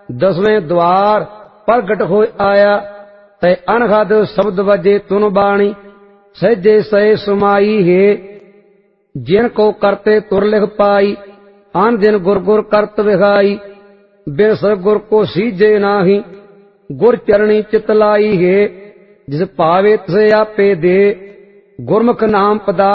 दसवें द्वार प्रगट हो आया। तै अनहद शब्द बजे तुन बाणी, सहजे सहे सुमाई है। जिन को करते तुर लिख पाई, आन दिन गुर गुर करत विखाई। बिन सतगुर को सीजे नाही, गुर चरणी चित लाई है। जिस पावे तिसे आपे दे, गुरमुख नाम पदा